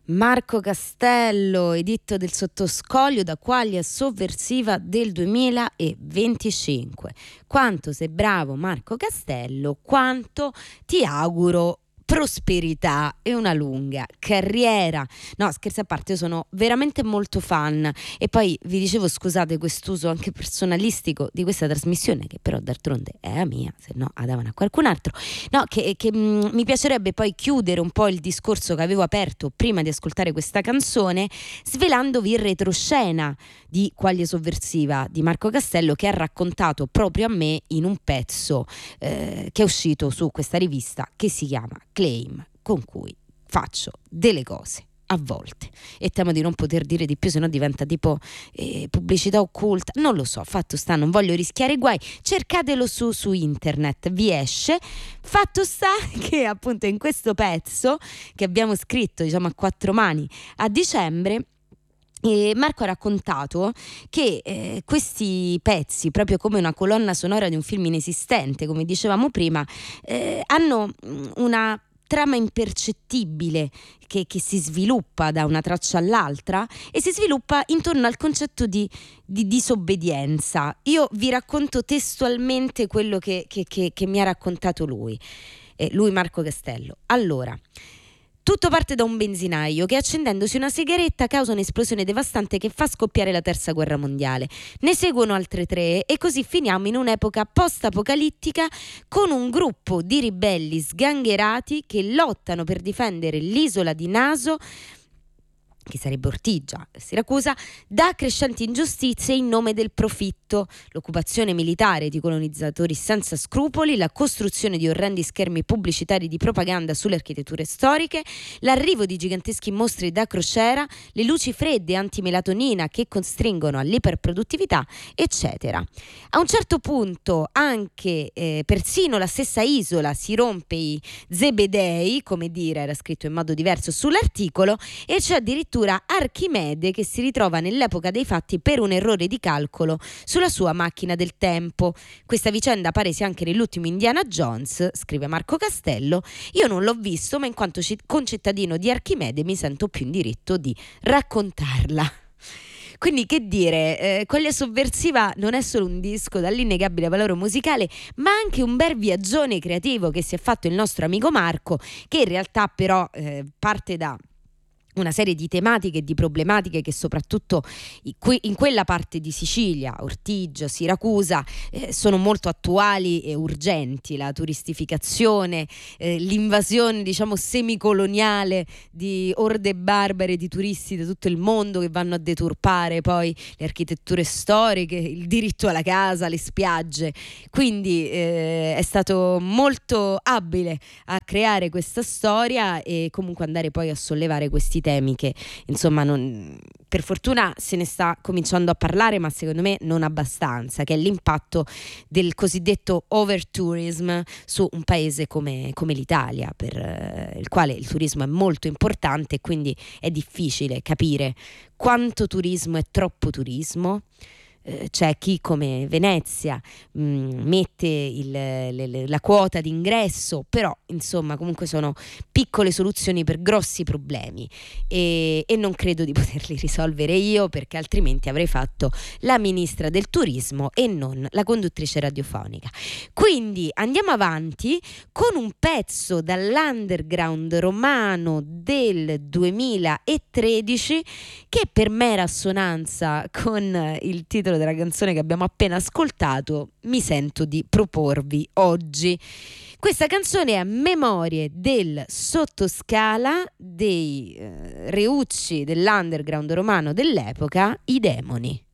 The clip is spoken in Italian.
Marco Castello, editto del Sottoscoglio da Quaglia Sovversiva del 2025. Quanto sei bravo Marco Castello, quanto ti auguro prosperità e una lunga carriera. No, scherzi a parte, io sono veramente molto fan e poi vi dicevo, scusate quest'uso anche personalistico di questa trasmissione, che però d'altronde è la mia, se no davano a qualcun altro. No, che mi piacerebbe poi chiudere un po' il discorso che avevo aperto prima di ascoltare questa canzone, svelandovi il retroscena di Quaglia Sovversiva di Marco Castello, che ha raccontato proprio a me in un pezzo che è uscito su questa rivista che si chiama Claim, con cui faccio delle cose a volte e temo di non poter dire di più, se no diventa tipo pubblicità occulta, non lo so, fatto sta, non voglio rischiare guai, cercatelo su internet, vi esce. Fatto sta che appunto in questo pezzo che abbiamo scritto, diciamo, a quattro mani a dicembre, Marco ha raccontato che questi pezzi, proprio come una colonna sonora di un film inesistente, come dicevamo prima, hanno una trama impercettibile che si sviluppa da una traccia all'altra e si sviluppa intorno al concetto di disobbedienza. Io vi racconto testualmente quello che mi ha raccontato lui Marco Castello. Allora, tutto parte da un benzinaio che, accendendosi una sigaretta, causa un'esplosione devastante che fa scoppiare la terza guerra mondiale. Ne seguono altre 3 e così finiamo in un'epoca post-apocalittica con un gruppo di ribelli sgangherati che lottano per difendere l'isola di Naso, che sarebbe Ortigia, Siracusa, da crescenti ingiustizie in nome del profitto, l'occupazione militare di colonizzatori senza scrupoli, la costruzione di orrendi schermi pubblicitari di propaganda sulle architetture storiche, l'arrivo di giganteschi mostri da crociera, le luci fredde antimelatonina che costringono all'iperproduttività, eccetera. A un certo punto anche persino la stessa isola si rompe i zebedei, come dire, era scritto in modo diverso sull'articolo, e c'è addirittura Archimede che si ritrova nell'epoca dei fatti per un errore di calcolo sulla sua macchina del tempo. Questa vicenda pare sia anche nell'ultimo Indiana Jones, scrive Marco Castello. Io non l'ho visto, ma in quanto concittadino di Archimede mi sento più in diritto di raccontarla. Quindi, che dire, Quaglia Sovversiva non è solo un disco dall'innegabile valore musicale, ma anche un bel viaggione creativo che si è fatto il nostro amico Marco, che in realtà però parte da una serie di tematiche e di problematiche che soprattutto in quella parte di Sicilia, Ortigia, Siracusa, sono molto attuali e urgenti. La turistificazione, l'invasione, diciamo, semicoloniale di orde barbare di turisti da tutto il mondo che vanno a deturpare poi le architetture storiche, il diritto alla casa, le spiagge. Quindi è stato molto abile a creare questa storia e comunque andare poi a sollevare questi temi che, insomma, per fortuna se ne sta cominciando a parlare, ma secondo me non abbastanza, che è l'impatto del cosiddetto overtourism su un paese come l'Italia, per il quale il turismo è molto importante e quindi è difficile capire quanto turismo è troppo turismo. C'è chi come Venezia mette la quota d'ingresso, però insomma comunque sono piccole soluzioni per grossi problemi e non credo di poterli risolvere io, perché altrimenti avrei fatto la ministra del turismo e non la conduttrice radiofonica. Quindi andiamo avanti con un pezzo dall'underground romano del 2013 che, per mera assonanza con il titolo della canzone che abbiamo appena ascoltato, mi sento di proporvi oggi. Questa canzone è a memorie del sottoscala dei reucci dell'underground romano dell'epoca, i Demoni.